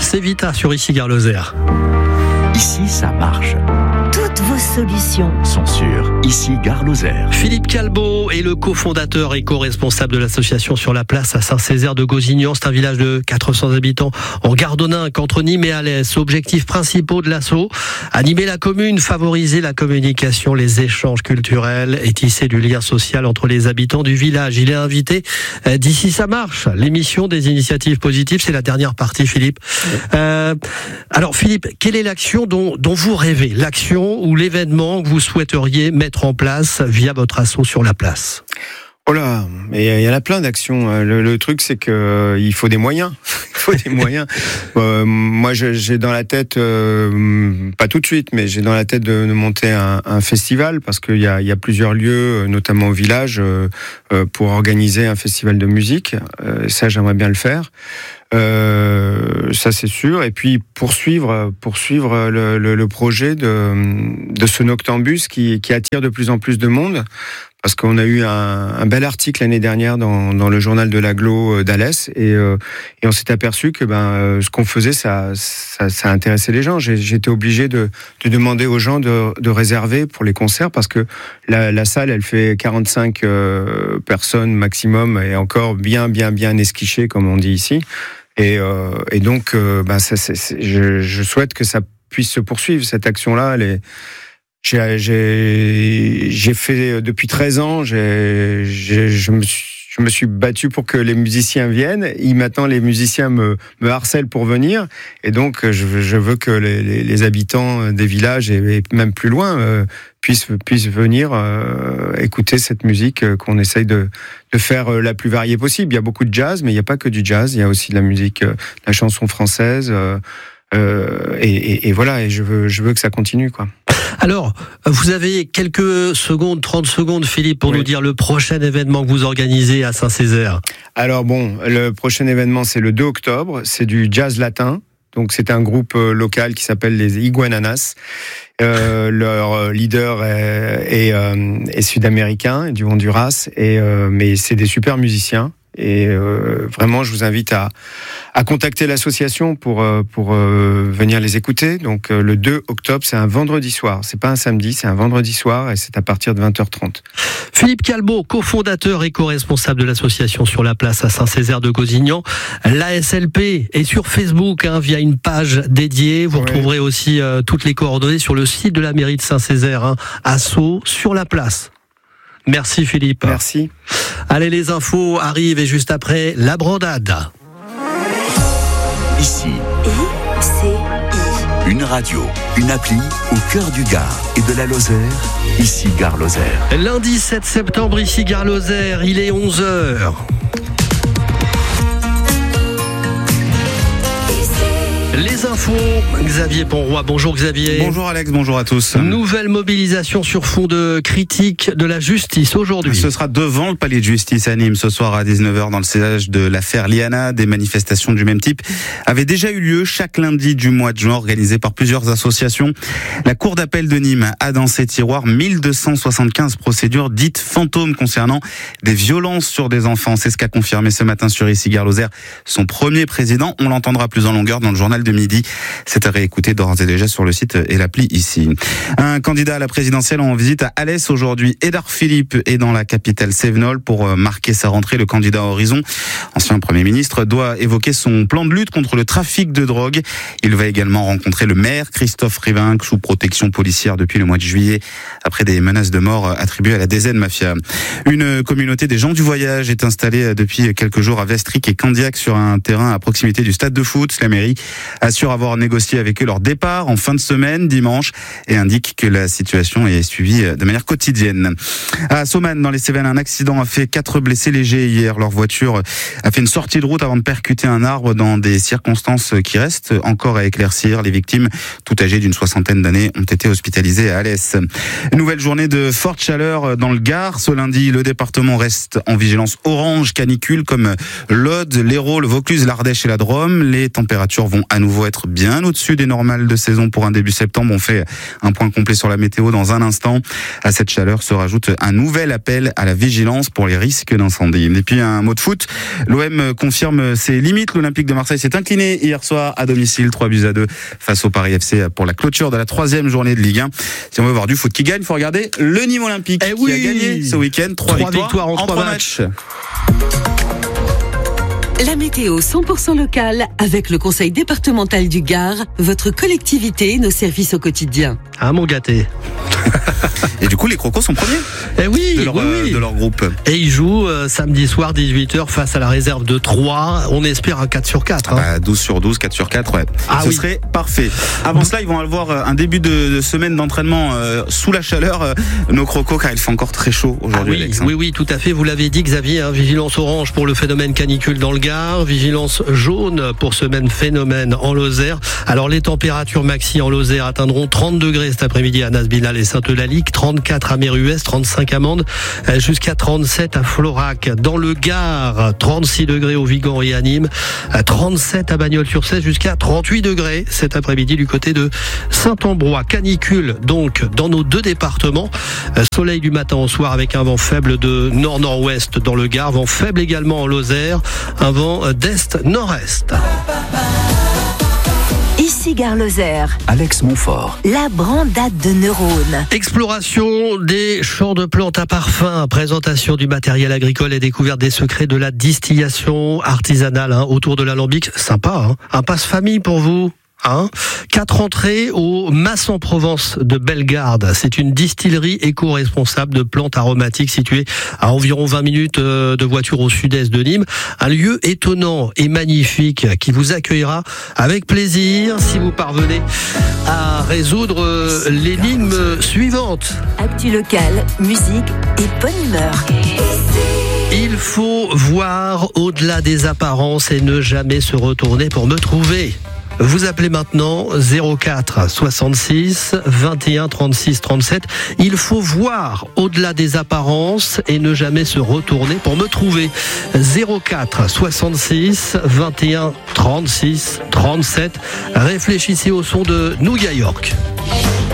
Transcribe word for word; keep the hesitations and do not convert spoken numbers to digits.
C'est Vita sur Ici Gare Lozère. Ici, ça marche. Toutes vos solutions sont sur Ici Gare Lozère. Philippe Calbo est le cofondateur et co-responsable de l'association Sur la Place à Saint-Césaire de Gozignan. C'est un village de quatre cents habitants en Gardoninque, entre Nîmes et Alès. Objectifs principaux de l'asso: animer la commune, favoriser la communication, les échanges culturels et tisser du lien social entre les habitants du village. Il est invité d'Ici ça marche, l'émission des initiatives positives. C'est la dernière partie, Philippe. Euh, alors Philippe, quelle est l'action dont, dont vous rêvez, l'action ou l'événement que vous souhaiteriez mettre en place via votre asso Sur la Place? Oh là, mais il y en a plein d'actions. Le, le truc, c'est que euh, il faut des moyens. Il faut des moyens. Euh, moi, je, j'ai dans la tête, euh, pas tout de suite, mais j'ai dans la tête de, de monter un, un festival, parce qu'il y a, il y a plusieurs lieux, notamment au village, euh, euh, pour organiser un festival de musique. Euh, ça, j'aimerais bien le faire. Euh, ça c'est sûr. Et puis poursuivre, poursuivre le, le, le projet de, de ce Noctambus qui, qui attire de plus en plus de monde. Parce qu'on a eu un, un bel article l'année dernière dans, dans le journal de l'agglo d'Alès, et, euh, et on s'est aperçu que ben ce qu'on faisait, ça, ça, ça intéressait les gens. J'ai, j'étais obligé de, de demander aux gens de, de réserver pour les concerts, parce que la, la salle, elle fait quarante-cinq euh, personnes maximum, et encore bien, bien, bien esquichée, comme on dit ici. Et, euh, et donc, euh, ben ça, c'est, c'est, je, je souhaite que ça puisse se poursuivre, cette action-là. Elle est, J'ai, j'ai, j'ai fait depuis treize ans, j'ai, j'ai, je, me suis, je me suis battu pour que les musiciens viennent. Et maintenant, les musiciens me, me harcèlent pour venir. Et donc, je, je veux que les, les, les habitants des villages, et, et même plus loin, euh, puissent, puissent venir euh, écouter cette musique euh, qu'on essaye de, de faire euh, la plus variée possible. Il y a beaucoup de jazz, mais il n'y a pas que du jazz. Il y a aussi de la musique, euh, la chanson française. Euh, euh, et, et, et voilà, et je veux, je veux que ça continue, quoi. Alors, vous avez quelques secondes, trente secondes, Philippe, pour oui. nous dire le prochain événement que vous organisez à Saint-Césaire. Alors bon, le prochain événement, c'est le deux octobre, c'est du jazz latin. Donc c'est un groupe local qui s'appelle les Iguananas. Euh, leur leader est, est, euh, est sud-américain, du Honduras, et, euh, mais c'est des super musiciens. Et euh, vraiment, je vous invite à, à contacter l'association pour, pour euh, venir les écouter. Donc euh, le deux octobre, c'est un vendredi soir. C'est pas un samedi, c'est un vendredi soir, et c'est à partir de vingt heures trente. Philippe Calbo, cofondateur et co-responsable de l'association Sur la Place à Saint-Césaire de Gozignan. L'A S L P est sur Facebook hein, via une page dédiée. Vous ouais. retrouverez aussi euh, toutes les coordonnées sur le site de la mairie de Saint-Césaire. Hein, asso Sur la Place. Merci Philippe. Merci. Allez, les infos arrivent, et juste après, la brandade. Ici. I C I. Une radio, une appli au cœur du Gard et de la Lozère. Ici Gare Lozère. Lundi sept septembre, ici Gare Lozère, il est onze heures. Les infos, Xavier Ponroy. Bonjour Xavier. Bonjour Alex, bonjour à tous. Nouvelle mobilisation sur fond de critique de la justice aujourd'hui. Ce sera devant le palais de justice à Nîmes ce soir à dix-neuf heures dans le sillage de l'affaire Liana. Des manifestations du même type avaient déjà eu lieu chaque lundi du mois de juin, organisées par plusieurs associations. La cour d'appel de Nîmes a dans ses tiroirs mille deux cent soixante-quinze procédures dites fantômes concernant des violences sur des enfants. C'est ce qu'a confirmé ce matin sur Ici Gare Lozère son premier président. On l'entendra plus en longueur dans le journal de midi. C'est à réécouter d'ores et déjà sur le site et l'appli Ici. Un candidat à la présidentielle en visite à Alès aujourd'hui. Édouard Philippe est dans la capitale Cévenol pour marquer sa rentrée. Le candidat Horizon, ancien Premier ministre, doit évoquer son plan de lutte contre le trafic de drogue. Il va également rencontrer le maire Christophe Rivinc, sous protection policière depuis le mois de juillet, après des menaces de mort attribuées à la D Z Mafia. Une communauté des gens du voyage est installée depuis quelques jours à Vestric et Candiac sur un terrain à proximité du stade de foot. La mairie assure avoir négocié avec eux leur départ en fin de semaine, dimanche, et indique que la situation est suivie de manière quotidienne. À Somanes, dans les Cévennes, un accident a fait quatre blessés légers hier. Leur voiture a fait une sortie de route avant de percuter un arbre dans des circonstances qui restent encore à éclaircir. Les victimes, toutes âgées d'une soixantaine d'années, ont été hospitalisées à Alès. Une nouvelle journée de forte chaleur dans le Gard. Ce lundi, le département reste en vigilance orange canicule, comme l'Aude, l'Hérault, le Vaucluse, l'Ardèche et la Drôme. Les températures vont à nouveau être bien au-dessus des normales de saison pour un début septembre. On fait un point complet sur la météo dans un instant. À cette chaleur se rajoute un nouvel appel à la vigilance pour les risques d'incendie. Et puis un mot de foot. L'O M confirme ses limites. L'Olympique de Marseille s'est incliné hier soir à domicile, trois buts à deux face au Paris F C pour la clôture de la troisième journée de Ligue un. Si on veut voir du foot qui gagne, il faut regarder le Nîmes Olympique eh qui oui a gagné ce week-end. Trois, trois victoires, victoires en, en trois matchs. matchs. La météo cent pour cent locale avec le Conseil départemental du Gard, votre collectivité, nos services au quotidien. Ah mon gâté. Et du coup, les Crocos sont premiers eh oui, de, leur, oui, oui. de leur groupe. Et ils jouent euh, samedi soir dix-huit heures face à la réserve de Troyes. On espère un quatre sur quatre. Hein. Bah, douze sur douze, quatre sur quatre, ouais. Ah, Ce oui. serait parfait. Avant cela, ils vont avoir un début de, de semaine d'entraînement euh, sous la chaleur, euh, nos Crocos, car il fait encore très chaud aujourd'hui, ah, oui, Alex. Hein. Oui, oui, tout à fait. Vous l'avez dit, Xavier. Hein, vigilance orange pour le phénomène canicule dans le Gard. Vigilance jaune pour ce même phénomène en Lozère. Alors, les températures maxi en Lozère atteindront trente degrés cet après-midi à Nasbinal et Sainte-Eulalie, trente-quatre à Méruès, trente-cinq à Mende, jusqu'à trente-sept à Florac. Dans le Gard, trente-six degrés au Vigan et à Nîmes, trente-sept à Bagnols-sur-Cèze, jusqu'à trente-huit degrés cet après-midi du côté de Saint-Ambrois. Canicule donc dans nos deux départements. Soleil du matin au soir avec un vent faible de nord-nord-ouest dans le Gard, vent faible également en Lozère, un vent d'est-nord-est. Ici Gare Lozère. Alex Montfort. La brandade de neurones. Exploration des champs de plantes à parfum, présentation du matériel agricole et découverte des secrets de la distillation artisanale hein, autour de l'alambic. Sympa, hein, un passe-famille pour vous. Hein Quatre entrées au Mas en Provence de Bellegarde. C'est une distillerie éco-responsable de plantes aromatiques située à environ vingt minutes de voiture au sud-est de Nîmes. Un lieu étonnant et magnifique qui vous accueillera avec plaisir si vous parvenez à résoudre l'énigme suivante. Actu local, musique et bonne humeur. Il faut voir au-delà des apparences et ne jamais se retourner pour me trouver. Vous appelez maintenant zéro quatre soixante-six vingt et un trente-six trente-sept. Il faut voir au-delà des apparences et ne jamais se retourner pour me trouver. zéro quatre soixante-six vingt et un trente-six trente-sept. Réfléchissez au son de New York.